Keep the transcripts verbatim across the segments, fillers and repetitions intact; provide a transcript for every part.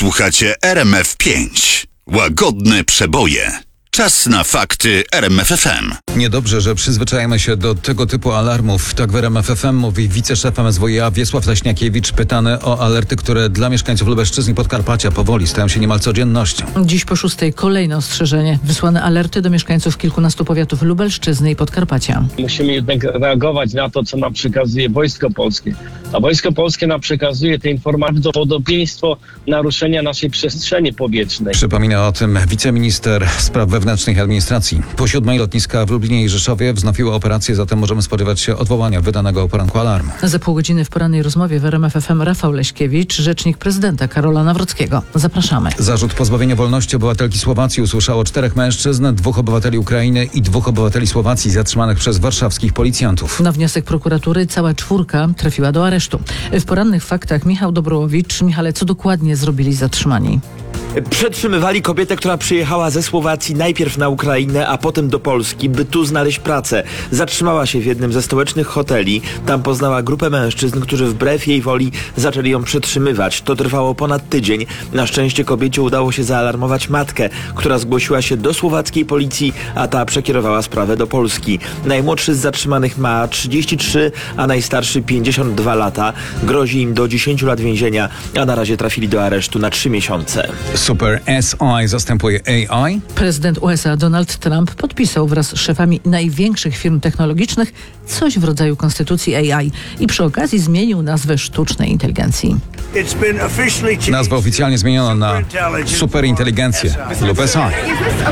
Słuchacie R M F pięć. Łagodne przeboje. Czas na fakty R M F F M. Niedobrze, że przyzwyczajamy się do tego typu alarmów. Tak w R M F F M mówi wiceszef M S W iA Wiesław Leśniakiewicz, pytany o alerty, które dla mieszkańców Lubelszczyzny i Podkarpacia powoli stają się niemal codziennością. Dziś po szóstej kolejne ostrzeżenie. Wysłane alerty do mieszkańców kilkunastu powiatów Lubelszczyzny i Podkarpacia. Musimy jednak reagować na to, co nam przekazuje Wojsko Polskie. A Wojsko Polskie nam przekazuje te informacje do podobieństwo naruszenia naszej przestrzeni powietrznej. Przypomina o tym wiceminister spraw wewnętrznych i administracji. Po siódmej lotniska w Lublinie i Rzeszowie wznowiły operację, zatem możemy spodziewać się odwołania wydanego o poranku alarmu. Za pół godziny w porannej rozmowie w R M F F M Rafał Leśkiewicz, rzecznik prezydenta Karola Nawrockiego. Zapraszamy. Zarzut pozbawienia wolności obywatelki Słowacji usłyszało czterech mężczyzn, dwóch obywateli Ukrainy i dwóch obywateli Słowacji zatrzymanych przez warszawskich policjantów. Na wniosek prokuratury cała czwórka trafiła do aresztu. W porannych faktach Michał Dobrołowicz. Michale, co dokładnie zrobili zatrzymani? Przetrzymywali kobietę, która przyjechała ze Słowacji najpierw na Ukrainę, a potem do Polski, by tu znaleźć pracę. Zatrzymała się w jednym ze stołecznych hoteli. Tam poznała grupę mężczyzn, którzy wbrew jej woli zaczęli ją przetrzymywać. To trwało ponad tydzień. Na szczęście kobiecie udało się zaalarmować matkę, która zgłosiła się do słowackiej policji, a ta przekierowała sprawę do Polski. Najmłodszy z zatrzymanych ma trzydzieści trzy, a najstarszy pięćdziesiąt dwa lata. Grozi im do dziesięciu lat więzienia, a na razie trafili do aresztu na trzy miesiące. Super S I zastępuje A I? Prezydent U S A Donald Trump podpisał wraz z szefami największych firm technologicznych coś w rodzaju konstytucji A I i przy okazji zmienił nazwę sztucznej inteligencji. Nazwa oficjalnie zmieniono na superinteligencję lub S I.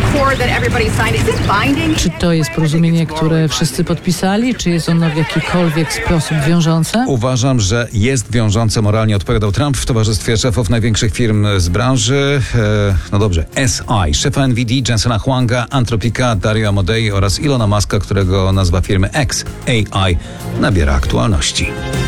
Czy to jest porozumienie, które wszyscy podpisali, czy jest ono w jakikolwiek sposób wiążące? Uważam, że jest wiążące moralnie, odpowiadał Trump w towarzystwie szefów największych firm z branży. E, no dobrze, S I, szefa N V D, Jensena Huanga, Anthropica, Dario Amodei oraz Ilona Muska, którego nazwa firmy X, A I, nabiera aktualności.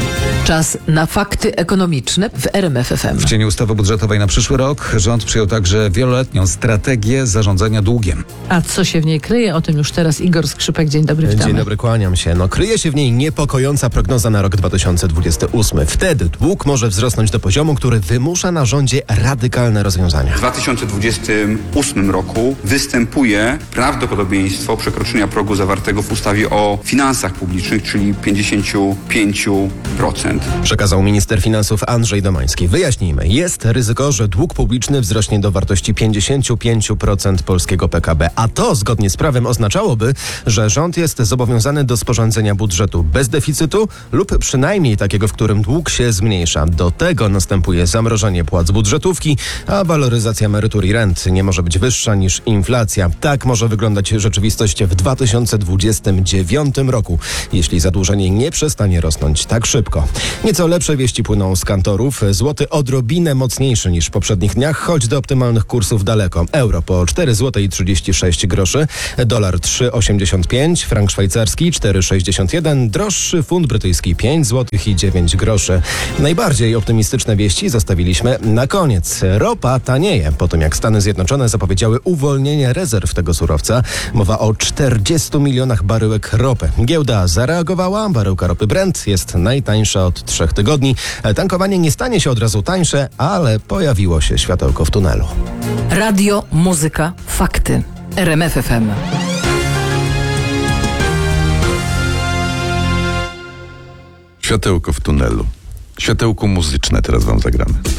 Czas na fakty ekonomiczne w R M F F M. W cieniu ustawy budżetowej na przyszły rok rząd przyjął także wieloletnią strategię zarządzania długiem. A co się w niej kryje? O tym już teraz Igor Skrzypek. Dzień dobry, witamy. Dzień dobry, kłaniam się. No, kryje się w niej niepokojąca prognoza na rok dwa tysiące dwudziesty ósmy. Wtedy dług może wzrosnąć do poziomu, który wymusza na rządzie radykalne rozwiązania. W dwa tysiące dwudziestym ósmym roku występuje prawdopodobieństwo przekroczenia progu zawartego w ustawie o finansach publicznych, czyli pięćdziesiąt pięć procent. Przekazał minister finansów Andrzej Domański. Wyjaśnijmy, jest ryzyko, że dług publiczny wzrośnie do wartości pięćdziesiąt pięć procent polskiego P K B, a to zgodnie z prawem oznaczałoby, że rząd jest zobowiązany do sporządzenia budżetu bez deficytu lub przynajmniej takiego, w którym dług się zmniejsza. Do tego następuje zamrożenie płac budżetówki, a waloryzacja emerytur i rent nie może być wyższa niż inflacja. Tak może wyglądać rzeczywistość w dwa tysiące dwudziestym dziewiątym roku, jeśli zadłużenie nie przestanie rosnąć tak szybko. Nieco lepsze wieści płyną z kantorów. Złoty odrobinę mocniejszy niż w poprzednich dniach, choć do optymalnych kursów daleko. Euro po cztery złote trzydzieści sześć groszy, dolar trzy osiemdziesiąt pięć, frank szwajcarski cztery sześćdziesiąt jeden, droższy funt brytyjski pięć złotych i dziewięć groszy. Najbardziej optymistyczne wieści zostawiliśmy na koniec. Ropa tanieje po tym, jak Stany Zjednoczone zapowiedziały uwolnienie rezerw tego surowca. Mowa o czterdziestu milionach baryłek ropy. Giełda zareagowała, baryłka ropy Brent jest najtańsza od trzech tygodni. Tankowanie nie stanie się od razu tańsze, ale pojawiło się światełko w tunelu. Radio, muzyka, fakty. R M F F M. Światełko w tunelu. Światełko muzyczne teraz wam zagramy.